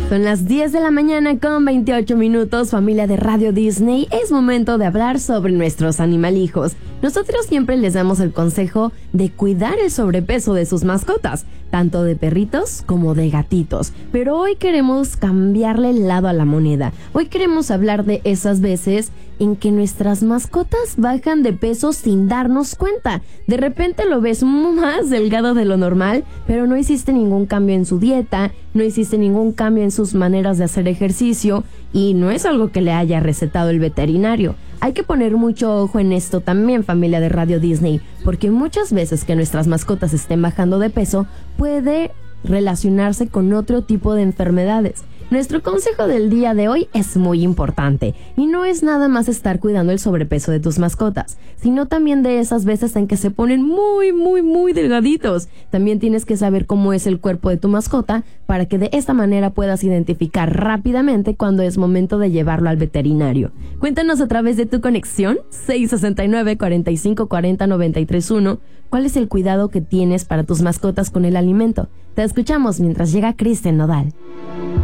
Son las 10 de la mañana con 28 minutos, familia de Radio Disney. Es momento de hablar sobre nuestros animalijos. Nosotros siempre les damos el consejo de cuidar el sobrepeso de sus mascotas, tanto de perritos como de gatitos. Pero hoy queremos cambiarle el lado a la moneda. Hoy queremos hablar de esas veces en que nuestras mascotas bajan de peso sin darnos cuenta. De repente lo ves más delgado de lo normal, pero no hiciste ningún cambio en su dieta, no hiciste ningún cambio en sus maneras de hacer ejercicio y no es algo que le haya recetado el veterinario. Hay que poner mucho ojo en esto también, familia de Radio Disney, porque muchas veces que nuestras mascotas estén bajando de peso puede relacionarse con otro tipo de enfermedades. Nuestro consejo del día de hoy es muy importante y no es nada más estar cuidando el sobrepeso de tus mascotas, sino también de esas veces en que se ponen muy delgaditos. También tienes que saber cómo es el cuerpo de tu mascota para que de esta manera puedas identificar rápidamente cuando es momento de llevarlo al veterinario. Cuéntanos a través de tu conexión 669-4540-931 cuál es el cuidado que tienes para tus mascotas con el alimento. Te escuchamos mientras llega Kristen Nodal.